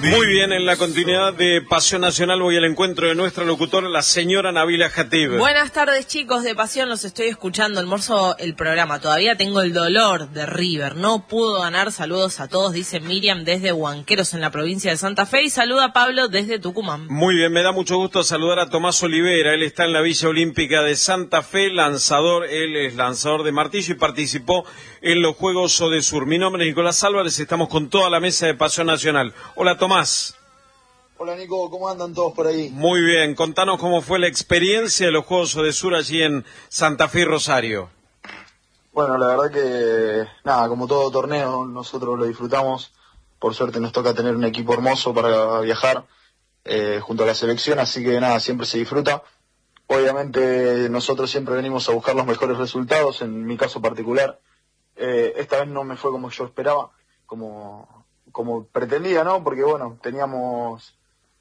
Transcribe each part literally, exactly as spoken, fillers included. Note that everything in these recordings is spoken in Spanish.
Muy bien, en la continuidad de Pasión Nacional voy al encuentro de nuestra locutora, la señora Nabila Jatib. Buenas tardes, chicos de Pasión, los estoy escuchando, hermoso el programa. Todavía tengo el dolor de River, no pudo ganar. Saludos a todos, dice Miriam desde Huanqueros en la provincia de Santa Fe, y saluda a Pablo desde Tucumán. Muy bien, me da mucho gusto saludar a Tomás Olivera. Él está en la Villa Olímpica de Santa Fe, lanzador, él es lanzador de martillo y participó en los Juegos Odesur. Mi nombre es Nicolás Álvarez, estamos con toda la mesa de Pasión Nacional. Hola, Tomás. Hola, Nico, ¿cómo andan todos por ahí? Muy bien, contanos cómo fue la experiencia de los Juegos Odesur allí en Santa Fe y Rosario. Bueno, la verdad que, nada, como todo torneo, nosotros lo disfrutamos. Por suerte nos toca tener un equipo hermoso para viajar eh, junto a la selección, así que nada, siempre se disfruta. Obviamente nosotros siempre venimos a buscar los mejores resultados, en mi caso particular. Eh, esta vez no me fue como yo esperaba, como, como pretendía, ¿no? Porque, bueno, teníamos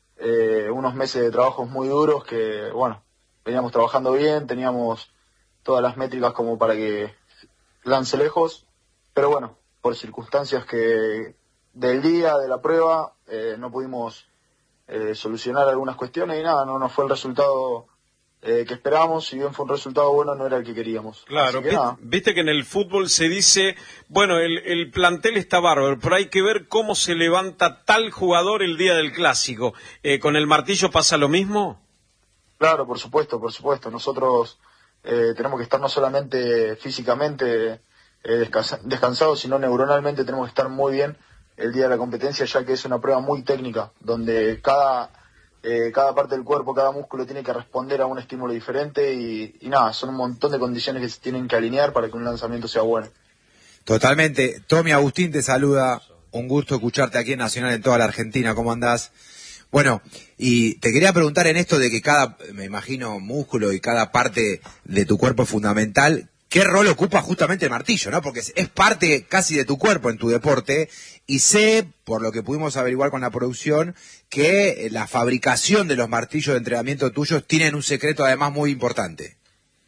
eh, unos meses de trabajos muy duros que, bueno, veníamos trabajando bien, teníamos todas las métricas como para que lance lejos, pero bueno, por circunstancias que del día, de la prueba, eh, no pudimos eh, solucionar algunas cuestiones y nada, no nos fue el resultado Eh, que esperábamos. Si bien fue un resultado bueno, no era el que queríamos. Claro, que viste, viste que en el fútbol se dice, bueno, el, el plantel está bárbaro, pero hay que ver cómo se levanta tal jugador el día del clásico. Eh, ¿Con el martillo pasa lo mismo? Claro, por supuesto, por supuesto. Nosotros eh, tenemos que estar no solamente físicamente eh, descansa, descansados, sino neuronalmente tenemos que estar muy bien el día de la competencia, ya que es una prueba muy técnica, donde cada... Eh, cada parte del cuerpo, cada músculo tiene que responder a un estímulo diferente y, y nada, son un montón de condiciones que se tienen que alinear para que un lanzamiento sea bueno. Totalmente. Tommy, Agustín te saluda, un gusto escucharte aquí en Nacional en toda la Argentina, ¿cómo andás? Bueno, y te quería preguntar en esto de que cada, me imagino, músculo y cada parte de tu cuerpo es fundamental, ¿qué rol ocupa justamente el martillo, no? Porque es parte casi de tu cuerpo en tu deporte, y sé, por lo que pudimos averiguar con la producción, que la fabricación de los martillos de entrenamiento tuyos tienen un secreto además muy importante.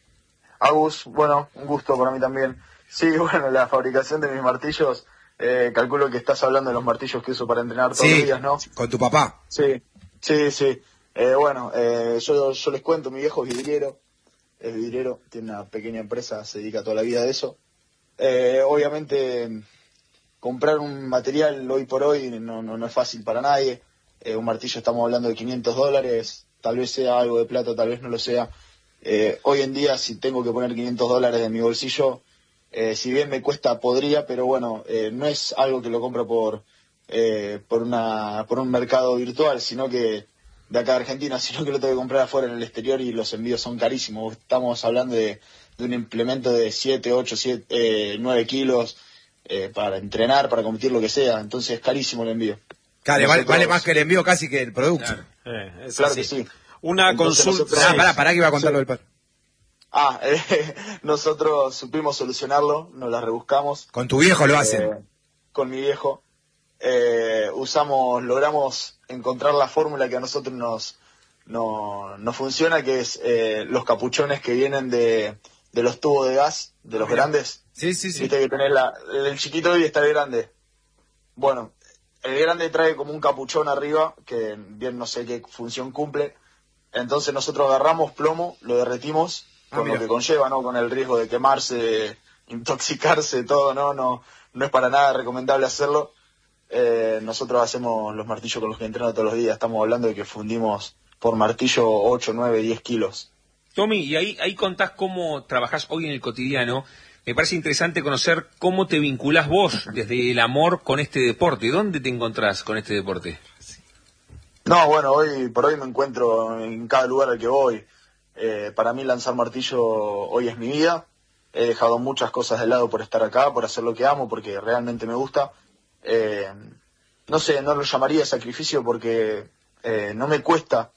Agus, bueno, un gusto para mí también. Sí, bueno, la fabricación de mis martillos, eh, calculo que estás hablando de los martillos que uso para entrenar todos sí, los días, ¿no? Con tu papá. Sí, sí, sí. Eh, bueno, eh, yo, yo les cuento, mi viejo es vidriero, es vidriero, tiene una pequeña empresa, se dedica toda la vida a eso. Eh, obviamente, comprar un material hoy por hoy no, no, no es fácil para nadie. Eh, un martillo estamos hablando de quinientos dólares, tal vez sea algo de plata, tal vez no lo sea. Eh, hoy en día, si tengo que poner quinientos dólares de mi bolsillo, eh, si bien me cuesta, podría, pero bueno, eh, no es algo que lo compro por, eh, por, una, por un mercado virtual, sino que de acá de Argentina, sino que lo tengo que comprar afuera en el exterior y los envíos son carísimos. Estamos hablando de, de un implemento de siete, ocho, nueve kilos eh, para entrenar, para competir, lo que sea. Entonces es carísimo el envío. Claro, nosotros... vale, vale más que el envío casi que el producto. Claro, eh, claro que sí. Una Entonces consulta... Nosotros... Ah, pará, pará que iba a contar lo del padre. Ah, eh, nosotros supimos solucionarlo, nos la rebuscamos. ¿Con tu viejo lo eh, hacen? Con mi viejo. Eh, usamos, logramos encontrar la fórmula que a nosotros nos, no, nos funciona, que es eh, los capuchones que vienen de, de los tubos de gas, de los grandes. Sí, sí, sí. Viste que tenés la, el chiquito y está el grande. Bueno, el grande trae como un capuchón arriba, que bien no sé qué función cumple. Entonces nosotros agarramos plomo, lo derretimos, con ah, lo que conlleva, ¿no? Con el riesgo de quemarse, intoxicarse, todo, ¿no? No, no es para nada recomendable hacerlo. Eh, nosotros hacemos los martillos con los que entreno todos los días. Estamos hablando de que fundimos por martillo ocho, nueve, diez kilos. Tommy, y ahí, ahí contás cómo trabajás hoy en el cotidiano. Me parece interesante conocer cómo te vinculás vos desde el amor con este deporte. ¿Dónde te encontrás con este deporte? No, bueno, hoy por hoy me encuentro en cada lugar al que voy. Eh, para mí lanzar martillo hoy es mi vida. He dejado muchas cosas de lado por estar acá, por hacer lo que amo, porque realmente me gusta. Eh, no sé, no lo llamaría sacrificio porque eh, no me cuesta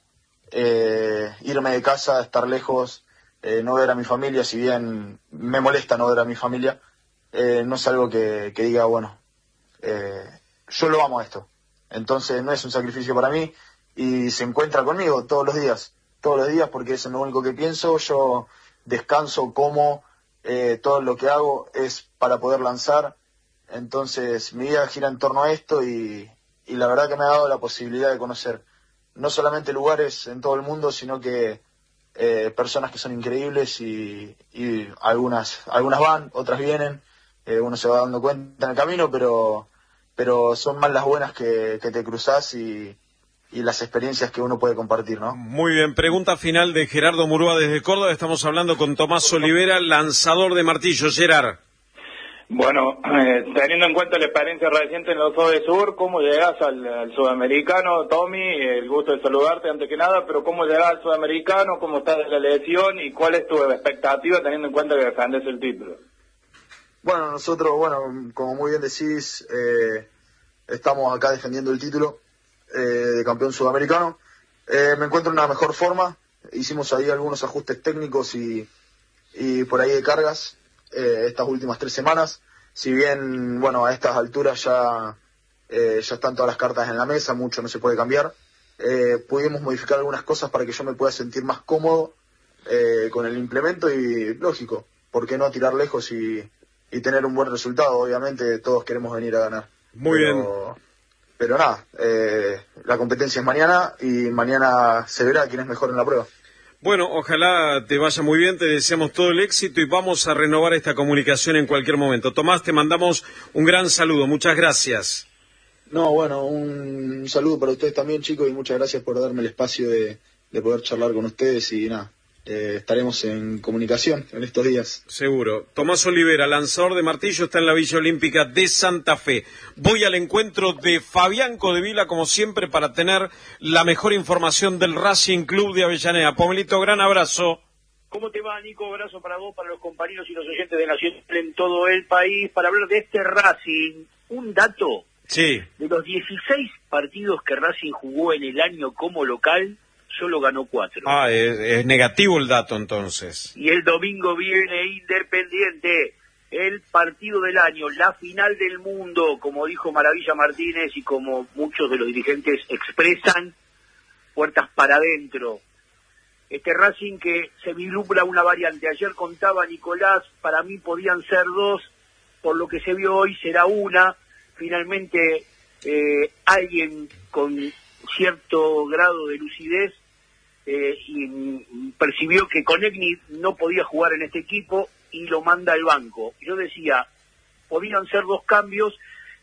eh, irme de casa, estar lejos, eh, no ver a mi familia, si bien me molesta no ver a mi familia, eh, no es algo que, que diga, bueno, eh, yo lo amo a esto. Entonces no es un sacrificio para mí y se encuentra conmigo todos los días, todos los días porque eso es lo único que pienso. Yo descanso, como, eh, todo lo que hago es para poder lanzar. Entonces mi vida gira en torno a esto y, y la verdad que me ha dado la posibilidad de conocer no solamente lugares en todo el mundo, sino que eh, personas que son increíbles y, y algunas algunas van, otras vienen, eh, uno se va dando cuenta en el camino, pero pero son más las buenas que, que te cruzás y, y las experiencias que uno puede compartir, ¿no? Muy bien, pregunta final de Gerardo Murúa desde Córdoba. Estamos hablando con Tomás Olivera, lanzador de martillo. Gerard. Bueno, eh, teniendo en cuenta la experiencia reciente en los O de Sur, ¿cómo llegás al, al sudamericano, Tommy? El gusto de saludarte antes que nada, pero ¿cómo llegás al sudamericano? ¿Cómo estás de la lesión? ¿Y cuál es tu expectativa teniendo en cuenta que defendes el título? Bueno, nosotros, bueno, como muy bien decís, eh, estamos acá defendiendo el título eh, de campeón sudamericano. Eh, me encuentro en una mejor forma. Hicimos ahí algunos ajustes técnicos y, y por ahí de cargas. Eh, estas últimas tres semanas, si bien, bueno, a estas alturas ya eh, ya están todas las cartas en la mesa, mucho no se puede cambiar, eh, pudimos modificar algunas cosas para que yo me pueda sentir más cómodo eh, con el implemento y, lógico, ¿por qué no tirar lejos y, y tener un buen resultado? Obviamente todos queremos venir a ganar. Muy pero, bien. Pero nada, eh, la competencia es mañana y mañana se verá quién es mejor en la prueba. Bueno, ojalá te vaya muy bien, te deseamos todo el éxito y vamos a renovar esta comunicación en cualquier momento. Tomás, te mandamos un gran saludo, muchas gracias. No, bueno, un saludo para ustedes también, chicos, y muchas gracias por darme el espacio de, de poder charlar con ustedes y nada, eh, estaremos en comunicación en estos días. Seguro. Tomás Olivera, lanzador de martillo, está en la Villa Olímpica de Santa Fe. Voy al encuentro de Fabián Codevila, como siempre, para tener la mejor información del Racing Club de Avellaneda. Pomelito, gran abrazo. ¿Cómo te va, Nico? Abrazo para vos, para los compañeros y los oyentes de Nacional en todo el país, para hablar de este Racing. Un dato. Sí. De los dieciséis partidos que Racing jugó en el año como local, solo ganó cuatro. Ah, es, es negativo el dato entonces. Y el domingo viene Independiente, el partido del año, la final del mundo, como dijo Maravilla Martínez y como muchos de los dirigentes expresan, puertas para adentro. Este Racing que se vislumbra una variante. Ayer contaba Nicolás, para mí podían ser dos, por lo que se vio hoy será una. Finalmente eh, alguien con cierto grado de lucidez eh, y percibió que Konechny no podía jugar en este equipo y lo manda al banco. Yo decía, podían ser dos cambios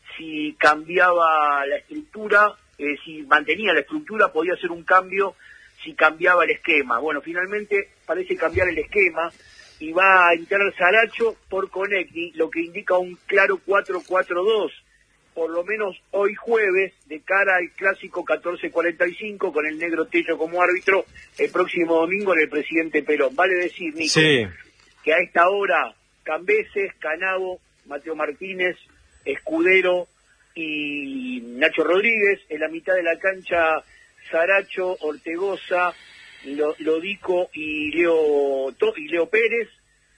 si cambiaba la estructura, eh, si mantenía la estructura, podía ser un cambio si cambiaba el esquema. Bueno, finalmente parece cambiar el esquema y va a entrar Saracho por Konechny, lo que indica un claro cuatro cuatro dos. Por lo menos hoy jueves, de cara al clásico catorce cuarenta y cinco, con el negro Tello como árbitro, el próximo domingo en el Presidente Perón. Vale decir, Nico, sí, que a esta hora Cambeses, Canavo, Mateo Martínez, Escudero y Nacho Rodríguez, en la mitad de la cancha Saracho, Ortegoza, Lodico y Leo, y Leo Pérez,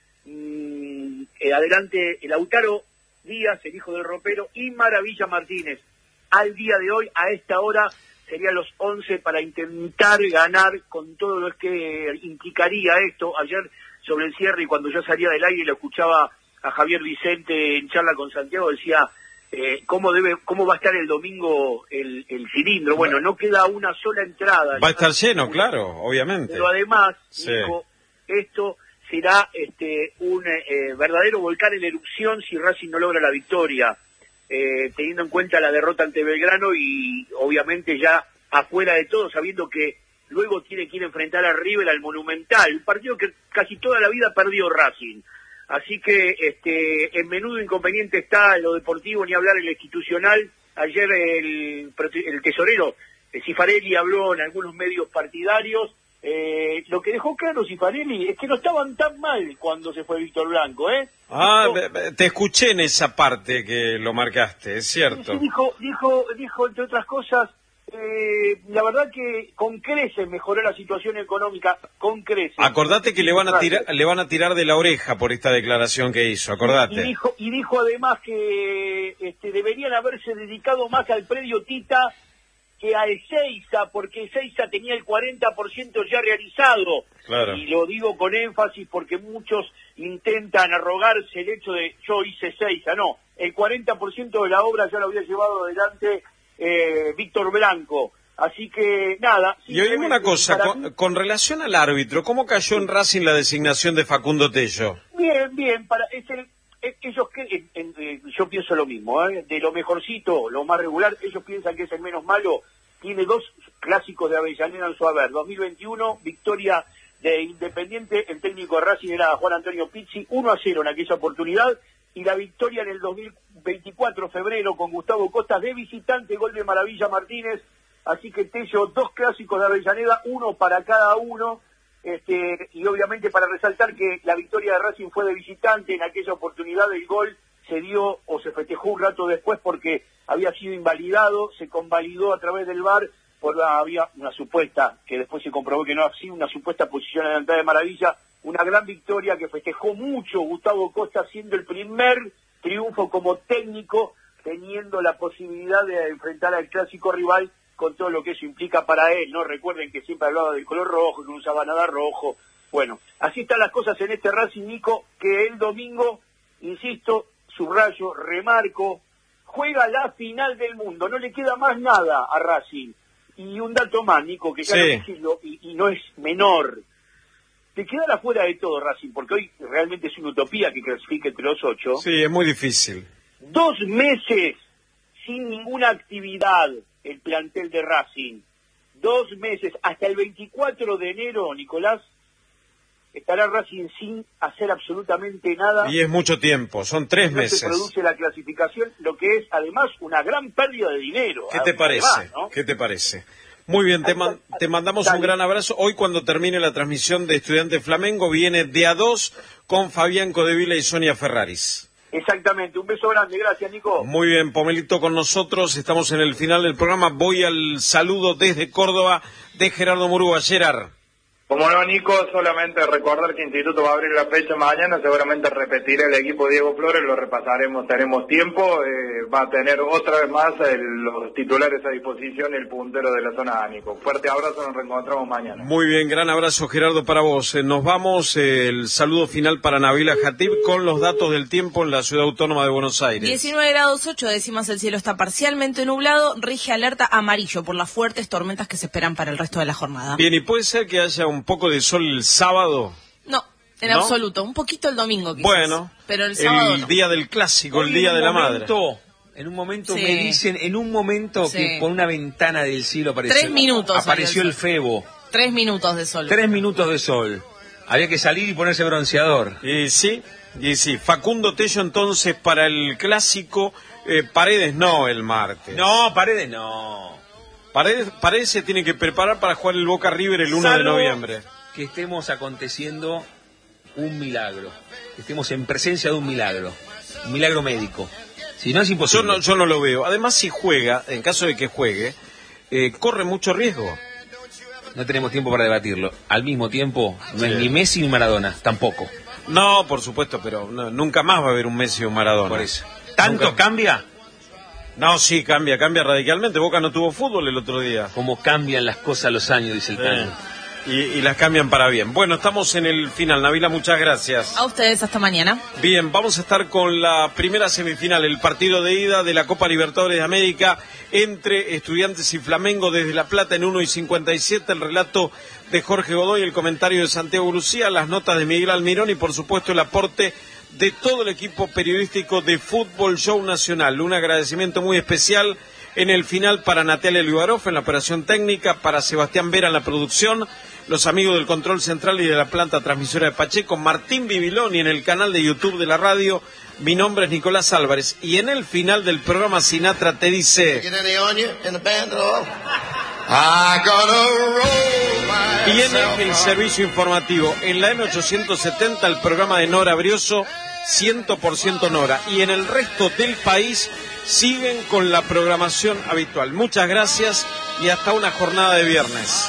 mm, eh, adelante el Lautaro Díaz, el hijo del ropero, y Maravilla Martínez. Al día de hoy, a esta hora, serían los once para intentar ganar con todo lo que implicaría esto. Ayer, sobre el cierre, y cuando yo salía del aire y lo escuchaba a Javier Vicente en charla con Santiago, decía, eh, ¿cómo debe, cómo va a estar el domingo el, el cilindro? Bueno, no queda una sola entrada. Va a estar lleno, claro, obviamente. Pero además, sí, Nico, esto será este un eh, verdadero volcán en erupción si Racing no logra la victoria, eh, teniendo en cuenta la derrota ante Belgrano y obviamente ya afuera de todo, sabiendo que luego tiene que ir a enfrentar a River al Monumental, un partido que casi toda la vida perdió Racing. Así que este en menudo inconveniente está en lo deportivo, ni hablar en lo institucional. Ayer el, el tesorero eh, Cifarelli habló en algunos medios partidarios. Eh, lo que dejó claro Cifarelli es que no estaban tan mal cuando se fue Víctor Blanco, ¿eh? Ah, dijo, te escuché en esa parte que lo marcaste, es cierto. Sí, dijo, dijo, dijo entre otras cosas, eh, la verdad que con creces mejoró la situación económica, con creces. Acordate que le van a tirar, le van a tirar de la oreja por esta declaración que hizo, acordate. Y dijo, y dijo además que este, deberían haberse dedicado más al predio Tita que a Ezeiza, porque Ezeiza tenía el cuarenta por ciento ya realizado. Claro. Y lo digo con énfasis porque muchos intentan arrogarse el hecho de yo hice Ezeiza. No, el cuarenta por ciento de la obra ya lo había llevado adelante eh, Víctor Blanco. Así que, nada. Y oíme una cosa, con, mí, con relación al árbitro, ¿cómo cayó en Racing la designación de Facundo Tello? Bien, bien, para es el, es, ellos que en, en, en, yo pienso lo mismo, ¿eh? De lo mejorcito, lo más regular, ellos piensan que es el menos malo. Tiene dos clásicos de Avellaneda en su haber. dos mil veintiuno, victoria de Independiente, el técnico de Racing era Juan Antonio Pizzi, uno a cero en aquella oportunidad, y la victoria en el dos mil veinticuatro, febrero, con Gustavo Costas de visitante, gol de Maravilla Martínez. Así que Tello, dos clásicos de Avellaneda, uno para cada uno, este, y obviamente para resaltar que la victoria de Racing fue de visitante. En aquella oportunidad el gol se dio o se festejó un rato después porque había sido invalidado, se convalidó a través del V A R, por la, había una supuesta, que después se comprobó que no ha sido una supuesta posición adelantada de Maravilla, una gran victoria que festejó mucho Gustavo Costa, siendo el primer triunfo como técnico, teniendo la posibilidad de enfrentar al clásico rival, con todo lo que eso implica para él, ¿no? Recuerden que siempre hablaba del color rojo, que no usaba nada rojo. Bueno, así están las cosas en este Racing, Nico, que el domingo, insisto, subrayo, remarco, juega la final del mundo, no le queda más nada a Racing. Y un dato más, Nico, que ya sí. lo decirlo, y, y no es menor. Te quedará fuera de todo, Racing, porque hoy realmente es una utopía que clasifique entre los ocho. Sí, es muy difícil. Dos meses sin ninguna actividad el plantel de Racing. Dos meses, hasta el veinticuatro de enero, Nicolás, estará Racing sin hacer absolutamente nada. Y es mucho tiempo, son tres no meses. Se produce la clasificación, lo que es además una gran pérdida de dinero. ¿Qué te parece? Además, ¿no? ¿Qué te parece? Muy bien, te, man, te mandamos Dale. un gran abrazo. Hoy cuando termine la transmisión de Estudiantes Flamengo viene de a dos con Fabián Codevila y Sonia Ferraris. Exactamente, un beso grande, gracias Nico. Muy bien, Pomelito con nosotros, estamos en el final del programa. Voy al saludo desde Córdoba de Gerardo Murúa. Gerard. Como no, Nico, solamente recordar que Instituto va a abrir la fecha mañana, seguramente repetirá el equipo Diego Flores, lo repasaremos, tenemos tiempo, eh, va a tener otra vez más el, los titulares a disposición, el puntero de la zona A, Nico. Fuerte abrazo, nos reencontramos mañana. Muy bien, gran abrazo Gerardo para vos. Eh, nos vamos, eh, el saludo final para Nabila Jatib con los datos del tiempo en la Ciudad Autónoma de Buenos Aires. diecinueve grados ocho décimas, el cielo está parcialmente nublado, rige alerta amarillo por las fuertes tormentas que se esperan para el resto de la jornada. Bien, y puede ser que haya un poco de sol el sábado. No, en ¿No? absoluto. Un poquito el domingo quizás. Bueno, pero el sábado el no. día del clásico, Hoy el día de la momento, madre. En un momento Sí. me dicen, en un momento Sí. que por una ventana del cielo apareció. Tres minutos Apareció salió el el Febo. Tres minutos de sol. Tres minutos de sol. Había que salir y ponerse bronceador. Y sí, y sí. Facundo Tello entonces para el clásico, eh, Paredes no el martes. No, Paredes no. Paredes, Paredes se tiene que preparar para jugar el Boca River el uno de Salvo noviembre. Que estemos aconteciendo un milagro, que estemos en presencia de un milagro, un milagro médico. Si no es Yo imposible. no, yo no lo veo. Además, si juega, en caso de que juegue, eh, corre mucho riesgo. No tenemos tiempo para debatirlo. Al mismo tiempo, no Sí. es ni Messi ni Maradona, tampoco. No, por supuesto, pero no, nunca más va a haber un Messi o un Maradona. Por eso. ¿Tanto Nunca. cambia? No, sí, cambia, cambia radicalmente. Boca no tuvo fútbol el otro día. Como cambian las cosas a los años, dice el Sí. tango. Y, y las cambian para bien. Bueno, estamos en el final. Nabila, muchas gracias. A ustedes, hasta mañana. Bien, vamos a estar con la primera semifinal, el partido de ida de la Copa Libertadores de América entre Estudiantes y Flamengo desde La Plata en uno y cincuenta y siete. El relato de Jorge Godoy, el comentario de Santiago Lucía, las notas de Miguel Almirón y por supuesto el aporte de todo el equipo periodístico de Fútbol Show Nacional. Un agradecimiento muy especial en el final para Natalia Liubarov en la operación técnica, para Sebastián Vera en la producción, los amigos del control central y de la planta transmisora de Pacheco, Martín Bibiloni en el canal de YouTube de la radio. Mi nombre es Nicolás Álvarez y en el final del programa Sinatra te dice... Y en el servicio informativo, en la M ochocientos setenta, el programa de Nora Brioso, cien por ciento Nora. Y en el resto del país siguen con la programación habitual. Muchas gracias y hasta una jornada de viernes.